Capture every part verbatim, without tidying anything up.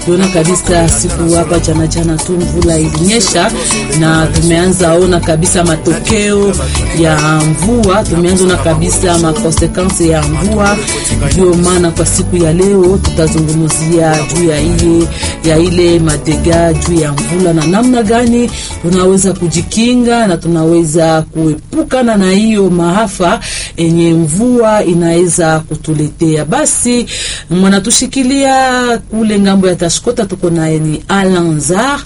tukiona kabisa siku hapa jana jana tu mvula ilinyesha na tumeanza ona kabisa matokeo ya mvua, tumeanza ona kabisa ma consequences ya mvua. Ndio maana kwa siku ya leo tutazungumzia juu ya ile ya ile madega juu ya mvula na namna gani tunaweza kujikinga na tunaweza kuepukana na hiyo maafa yenye mvua inaweza kutuletea. Basi mwanatushikilia kule ngambo ya Tashkota tuko naye ni Alanzar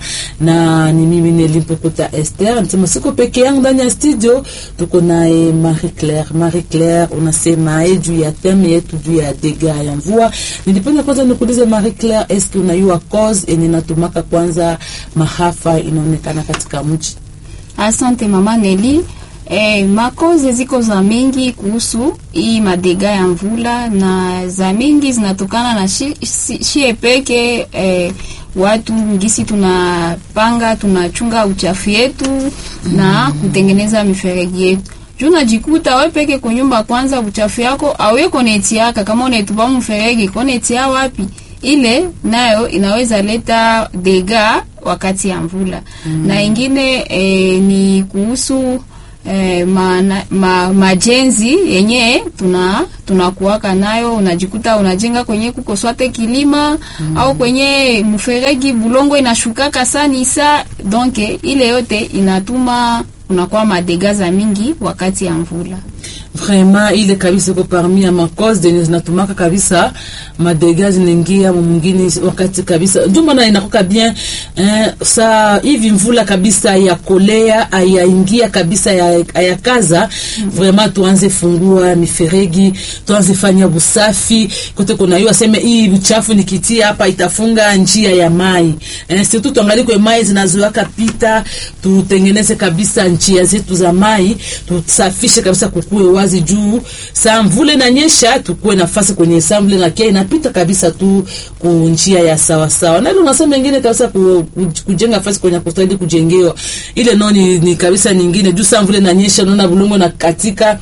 na ni mimi Nelimpokota Esther. Ntima siko peke yangu ndani ya studio, tuko naye Marie Claire. Marie Claire, unasema juu ya theme yetu juu ya dega ya mvua. Nilipenda kwanza nikuulize Marie Claire, eski unayua cause yenye natumaka kwanza maafa inaonekana katika mji? Asante mama Neli. Eh, makoze ziko za mingi kuhusu hii madega ya mvula, na za mingi zinatokana na shi, shi, shi peke eh, watu ngisi tunapanga tunachunga uchafu yetu mm-hmm. na kutengeneza mifereji yetu. Juna jikuta wewe peke kwa nyumba kwanza uchafu yako awe konetiaka, kama unetupa mfereji konetia wapi, ile nayo inaweza leta dega wakati ya mvula. Mm-hmm. Na ingine eh, ni kuhusu Eh, ma, ma, majenzi yenye tuna tunakuwaka nayo, unajikuta unajenga kwenye kuko swate kilima mm. au kwenye mferegi bulongo inashukaka sana sa, donc ile yote inatuma unakuwa madegaza mingi wakati ya mvula. Vraiment ile kabisa kwa parmi ya makoze zenye zinatumaka kabisa madegazi ningia mwingine wakati kabisa. Ndio maana inakuwa bien eh, sa hivi mvula kabisa ya kolea ayaingia kabisa ya ayakaza mm-hmm. Vraiment tuanze fungua miferegi, tuanze fanya usafi kote kuna hiyo aseme hii uchafu nikitia hapa itafunga njia ya mai. Eh, surtout tuangalie kwa mai zinazoaka pita, tutengeneze kabisa njia zetu za mai, tusafishe kabisa kukue wazi juu saa mvule na nyesha tukue nafasi kwenye samble na kia inapita kabisa tu kunjia ya sawa sawa. Na ile unasema nyingine kabisa ku, ku, kujenga nafasi kwenye kustahili kujengewa. Ile no ni, ni kabisa nyingine juu saa mvule na nyesha unaona bulongo na katika.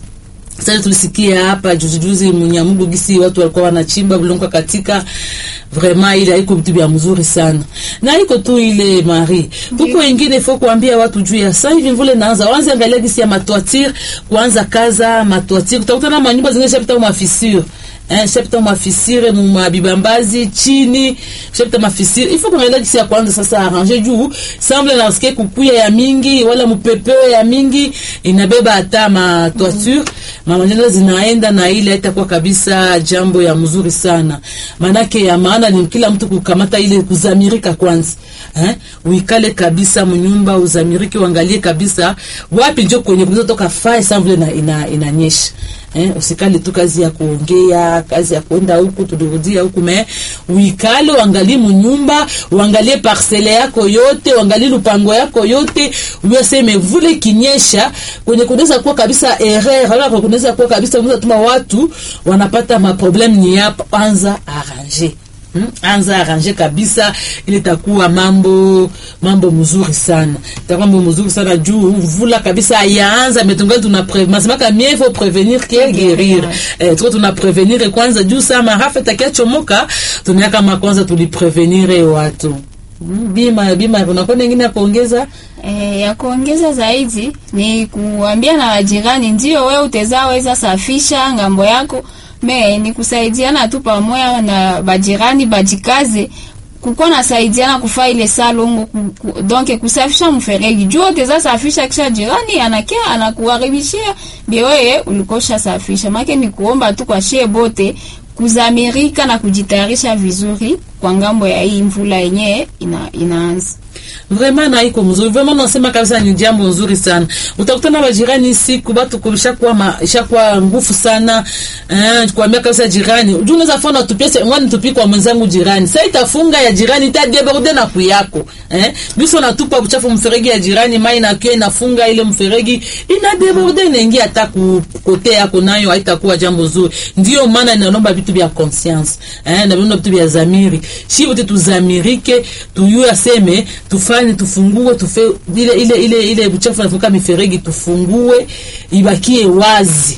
Sasa tulisikia hapa juzi juzi Munyamugu gisi watu walikuwa wanachimba bulongo katika. Vraiment ile haiko vitu vya mzuri sana. Na iko tu ile Marie. Tuko wengine fo kuambia watu juu ya sasa hivi mvule naanza. Waanze angalia gisi ya matoiture, kuanza kaza matoiture. Utakutana na manyumba zingine shapita ma fissure. Eh, shapita ma fissure mu mabibambazi chini, shapita ma fissure. Il faut kuangalia gisi ya kwanza sasa arranger juu. Semble na sikia kukuya ya mingi wala mupepeo ya mingi inabeba hata ma toiture. Mm. Mama njema zinaenda na ile itakuwa kabisa jambo ya mzuri sana. Manake ya maana ni kila mtu kukamata ile kuzamirika kwanza. Eh? Uikale kabisa mnyumba uzamirike, uangalie kabisa wapi ndio kwenye kutoka fai sample na ina inanyesha. Eh, usikali tu kazi ya kuongea, kazi ya kwenda huku tulirudia huku, me uikale uangalie mnyumba, uangalie parcelle yako yote, uangalie lupango yako yote, uyoseme vule kinyesha kwenye kunaweza kuwa kabisa erreur, wala kunaweza kuwa kabisa mtu tuma watu wanapata ma problem ni hapa, anza arranger. Hmm? Anza arranger kabisa, ile takuwa mambo mambo mzuri sana. Itakuwa mambo mzuri sana juu mvula kabisa yaanza metunga tuna prevenir kama mieux faut prévenir que guérir. Eh, tuko tuna prevenir kwanza juu sama hafa takiachomoka tunaka kama kwanza tuliprevenir watu. Hmm? Bima bima kuna kwa nyingine ya kuongeza? Eh, ya kuongeza zaidi ni kuambia na wajirani ndio wewe utaweza safisha ngambo yako. Me ni kusaidiana tu pamoja na bajirani bajikaze kuko na saidiana kufaa ile salongo ku, ku, donc kusafisha mfereji juu teza safisha kisha jirani anakia anakuharibishia bewe ulikosha safisha. Maana ni kuomba tu kwa shie bote kuzamirika na kujitayarisha vizuri kwa ngambo ya hii mvula yenyewe ina, inaanza. Vraiment na iko mzuri. Vraiment nasema kabisa ni jambo nzuri sana. Utakutana na jirani siku batu kulisha kwa maisha kwa nguvu sana. Eh, kuambia kabisa jirani, unajua unaweza fanya tupia ngwani tupi kwa mwenzangu jirani. Sasa itafunga ya jirani itadeborder na kuyako. Eh? Biso natupa uchafu mferegi ya jirani, mai na kio inafunga ile mferegi, inadeborder inaingia hata kote yako nayo haitakuwa jambo nzuri. Ndio maana ninaomba vitu vya conscience. Eh, na vitu vya zamiri. Si wote tuzamirike, tuyue aseme tufanye tufungue tufe ile ile ile ile uchafu nafuka miferegi tufungue ibakie wazi.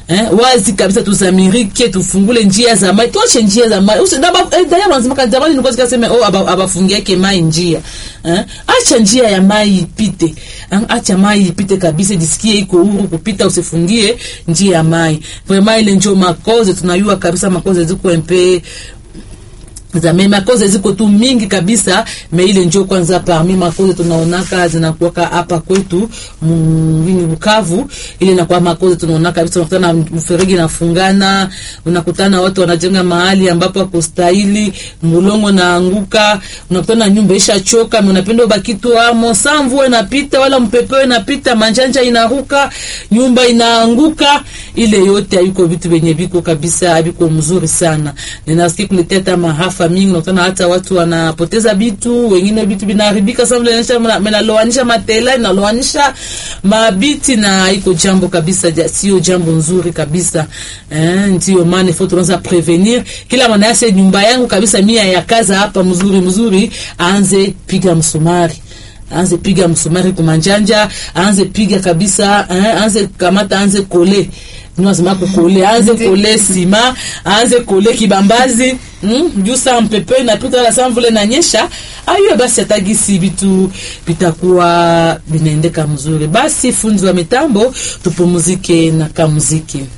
eh, wazi kabisa tuzamirike, tufungule njia za mai, tuache njia za mai. Usidaba eh, daya wanasema kama jamani nilikuwa sikasema oh aba, abafungie ke mai njia. Eh, acha njia ya mai ipite. Eh, acha mai ipite kabisa, jisikie iko huru kupita, usifungie njia ya mai. Vraiment ile njoo makoze tunayua kabisa, makoze ziko mpe za mema koze ziko tu mingi kabisa, me ile njoo kwanza parmi makoze tunaonaka zinakuwa hapa kwetu mwini Bukavu. Ile inakuwa makoze tunaona kabisa, unakutana mferegi nafungana, unakutana watu wanajenga mahali ambapo hakustahili, mulongo naanguka, unakutana nyumba isha choka, unapenda ubaki tu amo, samvu inapita wala mpepeo inapita, manjanja inaruka, nyumba inaanguka. Ile yote hayuko vitu venye biko kabisa, habiko mzuri sana. Ninasikia kuletea mahafa mingi, unakutana hata watu wanapoteza vitu, wengine vitu vinaharibika sababu inaonyesha menaloanisha matela, inaloanisha mabiti, na iko jambo kabisa sio jambo nzuri kabisa. Eh, ndio maana faut tuanza prevenir. Kila mwana yase nyumba yangu kabisa mia ya kaza hapa mzuri mzuri, aanze piga msumari. Aanze piga msumari kumanjanja, aanze piga kabisa, eh, aanze kamata, aanze kole. Nwa kukole, aanze kole sima, aanze kole kibambazi, mm, jusa mpepe na pita la samvule na nyesha. Ayo basi atagisi bitu bitakuwa binaendeka mzuri. Basi funzi wa mitambo, tupumuzike na kamuziki.